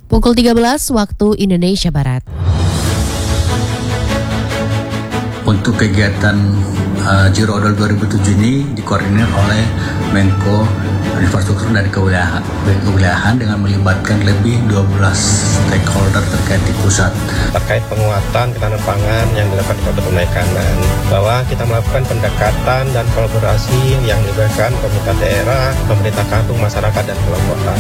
Pukul 13 waktu Indonesia Barat. Untuk kegiatan Giro Odol 2007 ini dikoordinir oleh Menko Infrastruktur dan Kewilayahan dengan melibatkan lebih 12 stakeholder terkait di pusat. Terkait penguatan ketahanan pangan yang dilakukan di Kabupaten Naikanan, bahwa kita melakukan pendekatan dan kolaborasi yang diberikan pemerintah daerah, pemerintah kampung, masyarakat, dan kelompok.